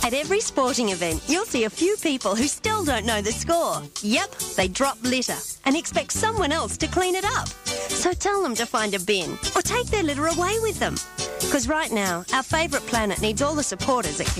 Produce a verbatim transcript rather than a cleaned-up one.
At every sporting event, you'll see a few people who still don't know the score. Yep, they drop litter and expect someone else to clean it up. So tell them to find a bin or take their litter away with them. Because right now, our favourite planet needs all the supporters it can